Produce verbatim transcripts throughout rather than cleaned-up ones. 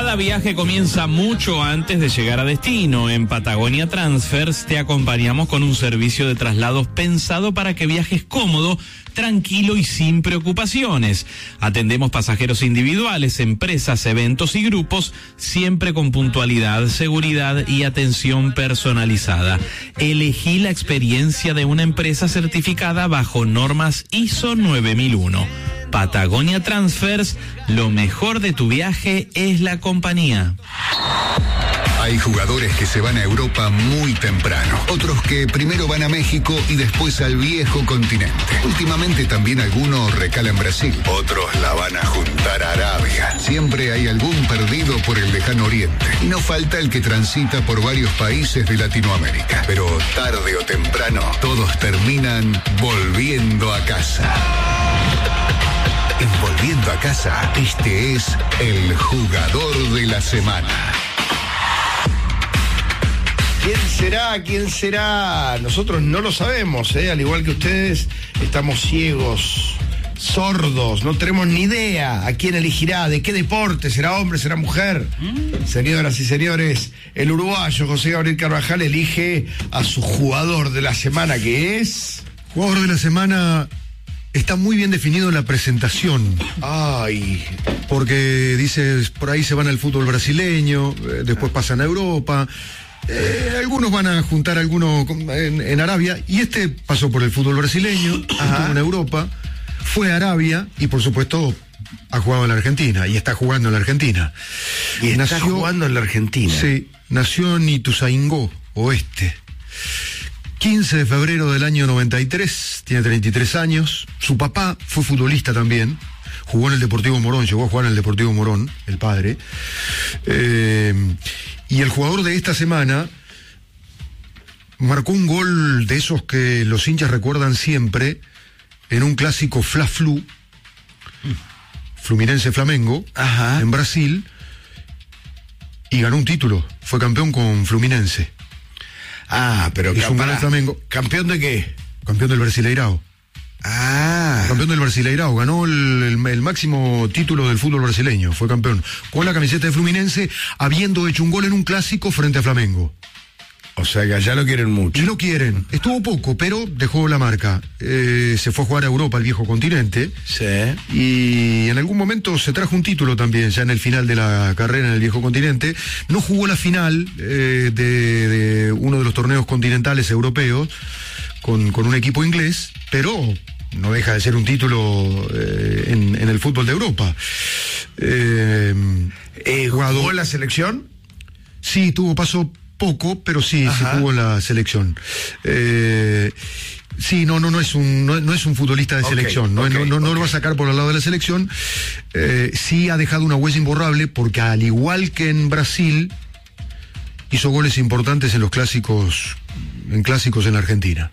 Cada viaje comienza mucho antes de llegar a destino. En Patagonia Transfers te acompañamos con un servicio de traslados pensado para que viajes cómodo, tranquilo y sin preocupaciones. Atendemos pasajeros individuales, empresas, eventos y grupos, siempre con puntualidad, seguridad y atención personalizada. Elegí la experiencia de una empresa certificada bajo normas I S O nueve mil uno. Patagonia Transfers, lo mejor de tu viaje es la compañía. Hay jugadores que se van a Europa muy temprano, otros que primero van a México y después al viejo continente. Últimamente también algunos recalan Brasil, otros la van a juntar a Arabia. Siempre hay algún perdido por el lejano oriente y no falta el que transita por varios países de Latinoamérica. Pero tarde o temprano todos terminan volviendo a casa. En Volviendo a Casa, este es el jugador de la semana. ¿Quién será? ¿Quién será? Nosotros no lo sabemos, ¿eh? Al igual que ustedes, estamos ciegos, sordos, no tenemos ni idea a quién elegirá, de qué deporte, será hombre, será mujer. ¿Mm? Señoras y señores, el uruguayo José Gabriel Carvajal elige a su jugador de la semana, que es... Jugador de la semana... Está muy bien definido en la presentación. Ay. Porque dice, por ahí se van al fútbol brasileño, eh, después pasan a Europa. Eh, algunos van a juntar algunos en, en Arabia. Y este pasó por el fútbol brasileño, estuvo en Europa, fue a Arabia y por supuesto ha jugado en la Argentina. Y está jugando en la Argentina. Y está nació, jugando en la Argentina. Sí, nació en Ituzaingó, oeste. quince de febrero del año noventa y tres, tiene treinta y tres años. Su papá fue futbolista también, jugó en el Deportivo Morón, llegó a jugar en el Deportivo Morón, el padre. Eh, y el jugador de esta semana marcó un gol de esos que los hinchas recuerdan siempre, en un clásico Fla-Flu, Fluminense-Flamengo, Ajá. en Brasil, y ganó un título, fue campeón con Fluminense. Ah, pero que para, Flamengo. ¿Campeón de qué? Campeón del Brasileirao. Ah. Campeón del Brasileirao. Ganó el, el, el máximo título del fútbol brasileño. Fue campeón con la camiseta de Fluminense, habiendo hecho un gol en un clásico frente a Flamengo. O sea que allá lo quieren mucho. Y lo quieren. Estuvo poco, pero dejó la marca. Eh, se fue a jugar a Europa, al viejo continente. Sí. Y en algún momento se trajo un título también, ya en el final de la carrera en el viejo continente. No jugó la final eh, de, de uno de los torneos continentales europeos con, con un equipo inglés, pero no deja de ser un título eh, en, en el fútbol de Europa. Eh, eh, ¿Jugó en la selección? Sí, tuvo paso poco, pero sí, Ajá. sí jugó en la selección. Eh, sí, no, no, no es un, no, no es un futbolista de okay, selección, no, okay, no, no, okay. no lo va a sacar por el lado de la selección. Eh, sí ha dejado una huella imborrable porque al igual que en Brasil hizo goles importantes en los clásicos, en clásicos en la Argentina.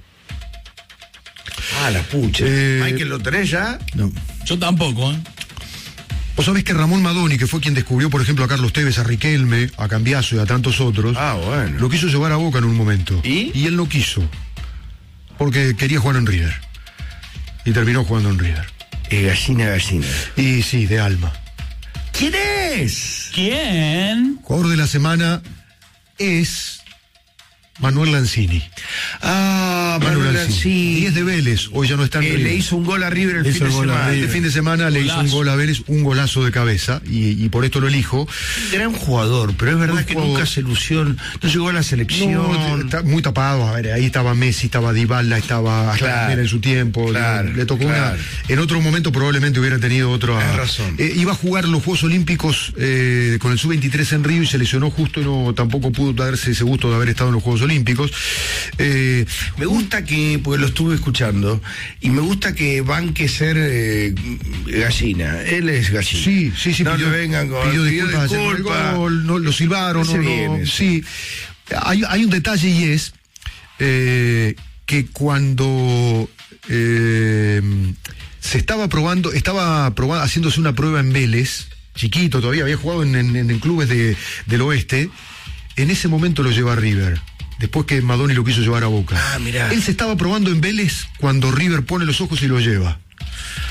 Ah, la pucha. Eh, Michael, ¿lo tenés ya? No. Yo tampoco, ¿eh? Vos sabés que Ramón Madoni, que fue quien descubrió, por ejemplo, a Carlos Tevez, a Riquelme, a Cambiaso y a tantos otros, ah, bueno. lo quiso llevar a Boca en un momento. ¿Y? Y él no quiso, porque quería jugar en River. Y terminó jugando en River. Eh, gallina, gallina. Y sí, de alma. ¿Quién es? ¿Quién? Jugador de la semana es Manuel Lanzini. Ah, Manuel, Manuel Lanzini. Y es de Vélez, hoy ya no está en eh, River. Le hizo un gol a River el, fin de, semana. el fin de semana. Le hizo un gol a Vélez, un golazo de cabeza, y, y por esto lo elijo. Gran jugador, pero es verdad muy que jugador. Nunca se ilusión, no llegó a la selección. No, está muy tapado, a ver, ahí estaba Messi, estaba Dybala, estaba claro, en su tiempo, claro, le, le tocó claro. una. En otro momento probablemente hubiera tenido otra. Tienes razón. Eh, iba a jugar los Juegos Olímpicos eh, con el sub veintitrés en Río y se lesionó justo y no tampoco pudo darse ese gusto de haber estado en los Juegos Olímpicos. Eh, me gusta que, porque lo estuve escuchando, y me gusta que banque ser eh, gallina. Él es gallina. Sí, sí, sí. No pidió, le vengan con pidió disculpas, disculpa. el gol, no, lo silbaron. No, bien, no, sí. Hay, hay un detalle y es eh, que cuando eh, se estaba probando, estaba probando, haciéndose una prueba en Vélez, chiquito todavía, había jugado en, en, en clubes de, del oeste, en ese momento lo lleva a River. Después que Madoni lo quiso llevar a Boca. Ah, mirá. Él se estaba probando en Vélez cuando River pone los ojos y lo lleva.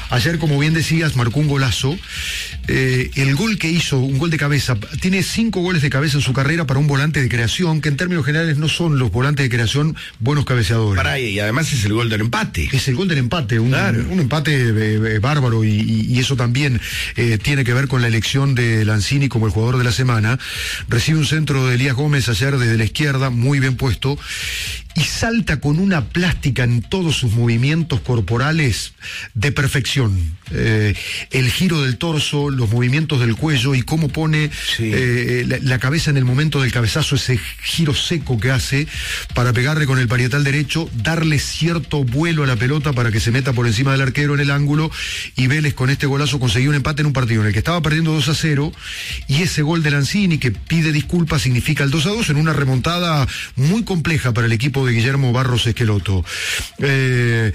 Ayer, como bien decías, marcó un golazo. Eh, el gol que hizo, un gol de cabeza, tiene cinco goles de cabeza en su carrera para un volante de creación, que en términos generales no son los volantes de creación buenos cabeceadores. Para y además es el gol del empate. Es el gol del empate, un, claro. un empate eh, bárbaro y, y, y eso también eh, tiene que ver con la elección de Lanzini como el jugador de la semana. Recibe un centro de Elías Gómez ayer desde la izquierda, muy bien puesto, y salta con una plástica en todos sus movimientos corporales de perfección. Eh, el giro del torso, los movimientos del cuello y cómo pone sí. eh, la, la cabeza en el momento del cabezazo, ese giro seco que hace para pegarle con el parietal derecho, darle cierto vuelo a la pelota para que se meta por encima del arquero en el ángulo, y Vélez con este golazo consiguió un empate en un partido en el que estaba perdiendo dos a cero, y ese gol de Lanzini que pide disculpas significa el dos a dos en una remontada muy compleja para el equipo de Guillermo Barros Esqueloto. Eh,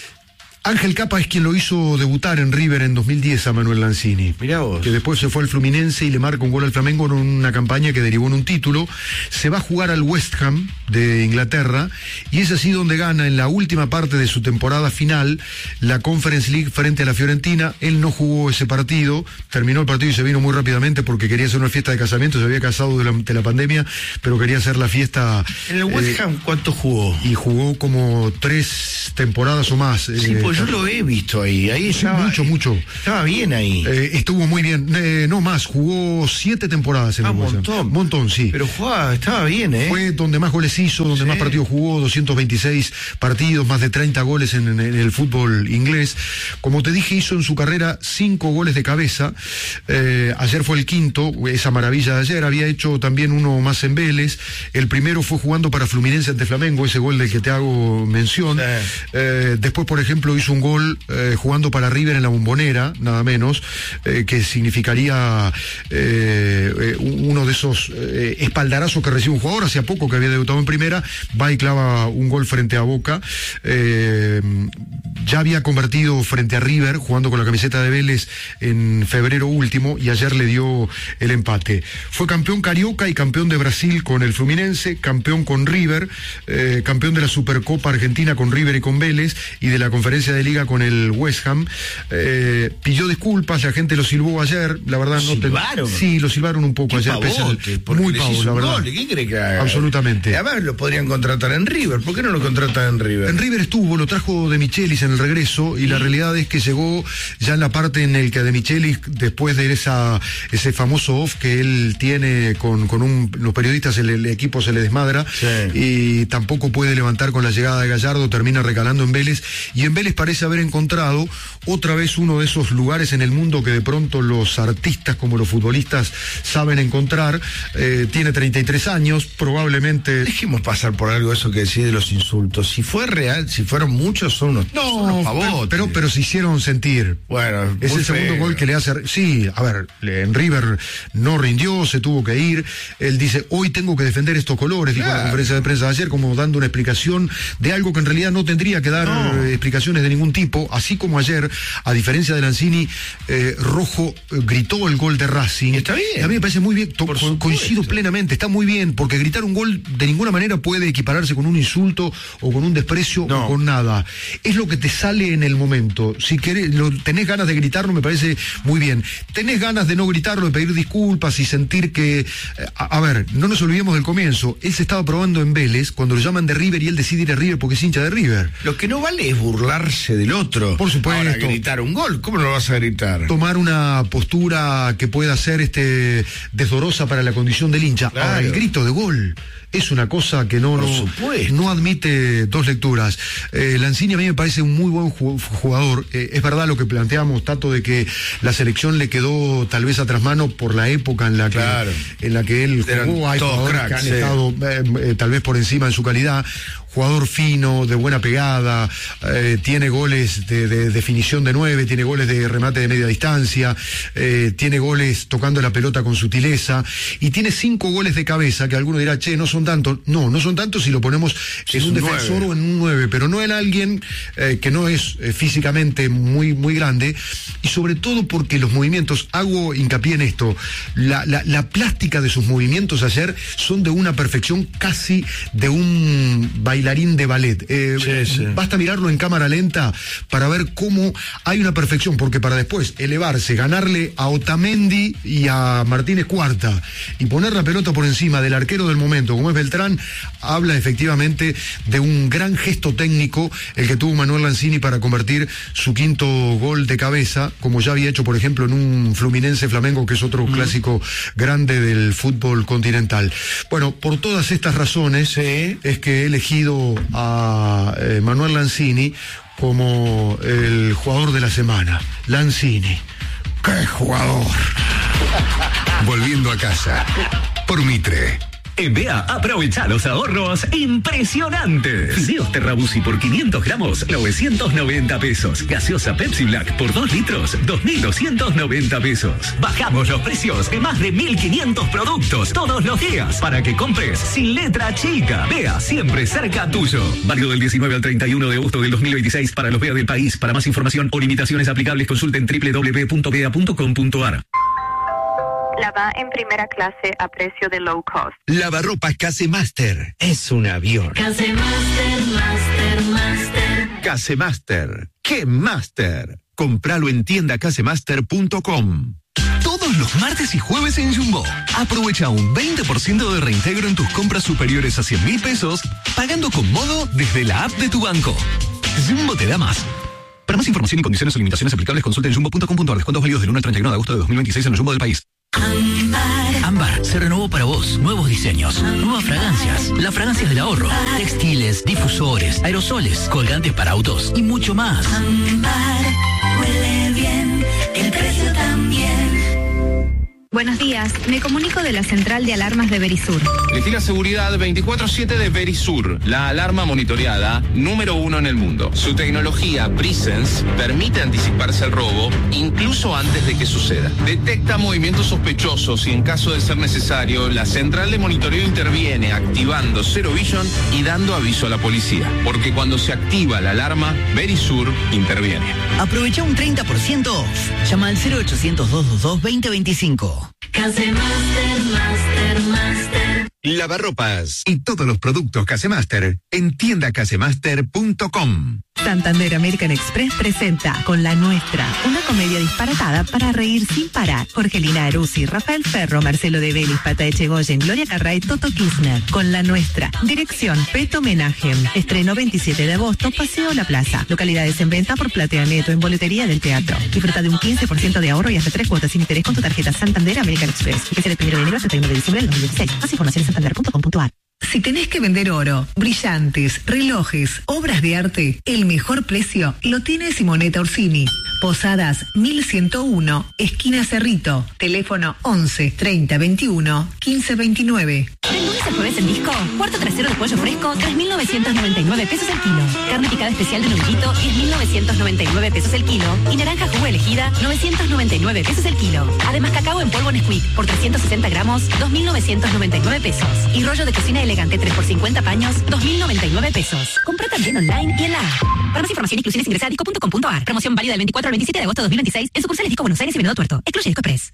Ángel Capa es quien lo hizo debutar en River en dos mil diez a Manuel Lanzini. Mirá vos. Que después se fue al Fluminense y le marca un gol al Flamengo en una campaña que derivó en un título. Se va a jugar al West Ham de Inglaterra y es así donde gana en la última parte de su temporada final la Conference League frente a la Fiorentina. Él no jugó ese partido, terminó el partido y se vino muy rápidamente porque quería hacer una fiesta de casamiento, se había casado durante la pandemia, pero quería hacer la fiesta. ¿En el West Ham eh, cuánto jugó? Y jugó como tres temporadas o más. Sí, eh, pues yo lo he visto ahí, ahí estaba, mucho, mucho. Estaba bien ahí. Eh, estuvo muy bien, eh, no más, jugó siete temporadas en ah, el West Ham. montón. montón, sí. Pero jugaba, estaba bien, ¿eh? Fue donde más goles hizo, donde sí. más partidos jugó, doscientos veintiséis partidos, más de treinta goles en, en, en el fútbol inglés. Como te dije, hizo en su carrera cinco goles de cabeza. Eh, ayer fue el quinto, esa maravilla de ayer. Había hecho también uno más en Vélez. El primero fue jugando para Fluminense ante Flamengo, ese gol del que te hago mención. Sí. Eh, después, por ejemplo, hizo un gol Eh, jugando para River en la Bombonera, nada menos, eh, que significaría eh, eh, uno de esos eh, espaldarazos que recibe un jugador. Hacía poco que había debutado en primera, va y clava un gol frente a Boca. Eh, ya había convertido frente a River, jugando con la camiseta de Vélez en febrero último, y ayer le dio el empate. Fue campeón carioca y campeón de Brasil con el Fluminense, campeón con River, eh, campeón de la Supercopa Argentina con River y con Vélez, y de la Conferencia de Liga con el West Ham. Eh, pidió disculpas, la gente lo silbó ayer, la verdad no ¿Silbaron? Te... Sí, lo silbaron un poco ayer. Pavote, muy pavo, la verdad. ¿Qué cree que haga? Absolutamente. Además lo podrían contratar en River, ¿por qué no lo contratan en River? En River estuvo, lo trajo De Michelis en el regreso, y sí. la realidad es que llegó ya en la parte en el que De Michelis, después de esa ese famoso off que él tiene con, con un, los periodistas, el, el equipo se le desmadra, sí. y tampoco puede levantar con la llegada de Gallardo, termina recalando en Vélez, y en Vélez parece haber encontrado otra vez uno de esos lugares en el mundo que de pronto los artistas como los futbolistas saben encontrar. Eh, tiene treinta y tres años, probablemente... Dejemos pasar por algo eso que decís de los insultos. Si fue real, si fueron muchos, son unos, no, son unos pavotes. Pero, pero, pero se hicieron sentir. Bueno, es el feo. segundo gol que le hace... Sí, a ver, en River no rindió, se tuvo que ir. Él dice, hoy tengo que defender estos colores, claro. dijo en la conferencia de prensa de ayer, como dando una explicación de algo que en realidad no tendría que dar no. eh, explicaciones de ningún tipo. Así como ayer, a diferencia de Lanzini, eh, Rojo eh, gritó el gol de Racing. Está bien. Y a mí me parece muy bien, to- coincido plenamente, está muy bien, porque gritar un gol de ninguna manera puede equipararse con un insulto o con un desprecio no. o con nada. Es lo que te sale en el momento. Si querés, lo, tenés ganas de gritarlo, me parece muy bien. Tenés ganas de no gritarlo, de pedir disculpas y sentir que... Eh, a, a ver, no nos olvidemos del comienzo. Él se estaba probando en Vélez cuando lo llaman de River y él decide ir a River porque es hincha de River. Lo que no vale es burlarse del otro. Por supuesto. Ahora, gritar un gol, ¿cómo no lo vas a gritar? Tomar una postura que pueda ser este desdorosa para la condición del hincha. Claro. Ahora, el grito de gol es una cosa que no, no, no admite dos lecturas. Eh, Lanzini a mí me parece un muy buen jugador. Eh, es verdad lo que planteamos, Tato, de que la selección le quedó tal vez a trasmano por la época en la que, claro. en la que él jugó. Hay jugadores cracks, que han sí. estado eh, eh, tal vez por encima de su calidad. Jugador fino, de buena pegada, eh, tiene goles de, de definición de nueve, tiene goles de remate de media distancia, eh, tiene goles tocando la pelota con sutileza, y tiene cinco goles de cabeza, que alguno dirá, che, no son tantos. No, no son tantos si lo ponemos sí, en un defensor nueve. O en un nueve, pero no en alguien eh, que no es eh, físicamente muy, muy grande, y sobre todo porque los movimientos, hago hincapié en esto, la, la, la plástica de sus movimientos ayer son de una perfección casi de un bailarín bailarín de ballet. Eh, sí, sí. Basta mirarlo en cámara lenta para ver cómo hay una perfección, porque para después elevarse, ganarle a Otamendi y a Martínez Cuarta y poner la pelota por encima del arquero del momento, como es Beltrán, habla efectivamente de un gran gesto técnico el que tuvo Manuel Lanzini para convertir su quinto gol de cabeza, como ya había hecho, por ejemplo, en un Fluminense Flamengo, que es otro mm. clásico grande del fútbol continental. Bueno, por todas estas razones sí. es que he elegido a eh, Manuel Lanzini como el jugador de la semana. Lanzini, ¡qué jugador! Volviendo a casa, por Mitre. En B A aprovecha los ahorros impresionantes. Fideos Terrabusi por quinientos gramos, novecientos noventa pesos. Gaseosa Pepsi Black por dos litros, dos mil doscientos noventa pesos. Bajamos los precios de más de mil quinientos productos todos los días para que compres sin letra chica. B A siempre cerca tuyo. Válido del diecinueve al treinta y uno de agosto del dos mil veintiséis para los B A del país. Para más información o limitaciones aplicables, consulten doble u doble u doble u punto b a punto com punto a r. Lava en primera clase a precio de low cost. Lavarropas Casemaster. Es un avión. Casemaster, Master, Master. Casemaster. ¡Qué Master! Compralo en tienda casemaster punto com. Todos los martes y jueves en Jumbo. Aprovecha un veinte por ciento de reintegro en tus compras superiores a cien mil pesos, pagando con Modo desde la app de tu banco. Jumbo te da más. Para más información y condiciones o limitaciones aplicables, consulta en jumbo punto com punto a r. Descuentos válidos del uno al treinta y uno de agosto de dos mil veintiséis en el Jumbo del país. Ámbar. Ámbar se renovó para vos. Nuevos diseños, nuevas fragancias, las fragancias del ahorro, textiles, difusores, aerosoles, colgantes para autos y mucho más. Ámbar huele bien, el precio también. Buenos días, me comunico de la central de alarmas de Verisur. Elegí seguridad veinticuatro siete de Verisur, la alarma monitoreada número uno en el mundo. Su tecnología Presence permite anticiparse al robo incluso antes de que suceda. Detecta movimientos sospechosos y en caso de ser necesario, la central de monitoreo interviene activando Zero Vision y dando aviso a la policía. Porque cuando se activa la alarma, Verisur interviene. Aprovecha un treinta por ciento off. Llama al cero ochocientos, doscientos veintidós, veinte veinticinco. Casemaster, Master, Master. Lavarropas y todos los productos Casemaster en tienda casemaster punto com. Santander American Express presenta Con la Nuestra, una comedia disparatada para reír sin parar. Jorgelina Aruzzi, Rafael Ferro, Marcelo de Vélez, Pata Echegoyen, Gloria Carray, Toto Kirchner. Con la Nuestra. Dirección Peto Homenaje. Estreno veintisiete de agosto, Paseo La Plaza. Localidades en venta por Platea Neto en boletería del teatro. Disfruta de un quince por ciento de ahorro y hasta tres cuotas sin interés con tu tarjeta Santander American Express. Fíjese del primero de enero al treinta y uno de diciembre del dos mil dieciséis. Más información en santander punto com punto a r. Si tenés que vender oro, brillantes, relojes, obras de arte, el mejor precio lo tiene Simonetta Orsini. Posadas mil ciento uno, esquina Cerrito. Teléfono once, treinta, veintiuno, quince, veintinueve. Del lunes al jueves en Disco, cuarto trasero de pollo fresco, tres mil novecientos noventa y nueve pesos el kilo. Carne picada especial de novillito, diez mil novecientos noventa y nueve pesos el kilo. Y naranja jugo elegida, novecientos noventa y nueve pesos el kilo. Además, cacao en polvo Nesquik por trescientos sesenta gramos, dos mil novecientos noventa y nueve pesos. Y rollo de cocina elegante tres por cincuenta paños, dos mil noventa y nueve pesos. Compra también online y en la app. Para más información y exclusiones ingresa a disco punto com punto a r. Promoción válida del veinticuatro al veintisiete de agosto de dos mil veintiséis en sucursales Disco Buenos Aires y Venado Tuerto. Excluye Disco Express.